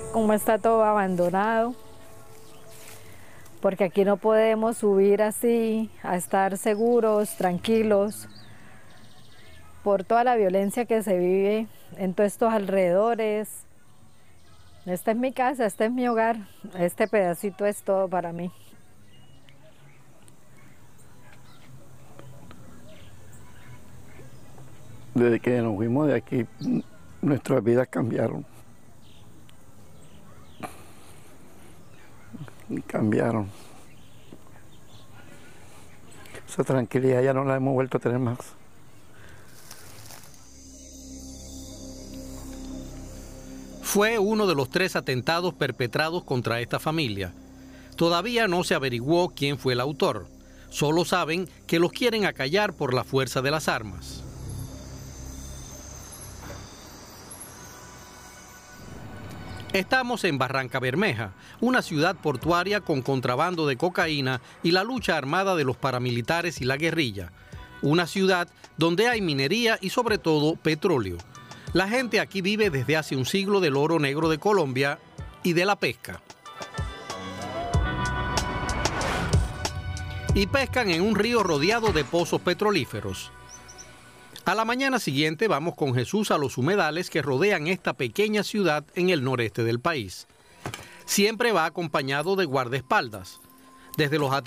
Como está todo abandonado, porque aquí no podemos subir así, a estar seguros, tranquilos, por toda la violencia que se vive en todos estos alrededores. Esta es mi casa, este es mi hogar, este pedacito es todo para mí. Desde que nos fuimos de aquí, nuestras vidas cambiaron. Cambiaron. Esa tranquilidad ya no la hemos vuelto a tener más. Fue uno de los 3 atentados perpetrados contra esta familia. Todavía no se averiguó quién fue el autor. Solo saben que los quieren acallar por la fuerza de las armas. Estamos en Barrancabermeja, una ciudad portuaria con contrabando de cocaína y la lucha armada de los paramilitares y la guerrilla. Una ciudad donde hay minería y sobre todo petróleo. La gente aquí vive desde hace un siglo del oro negro de Colombia y de la pesca. Y pescan en un río rodeado de pozos petrolíferos. A la mañana siguiente vamos con Jesús a los humedales que rodean esta pequeña ciudad en el noreste del país. Siempre va acompañado de guardaespaldas. Desde los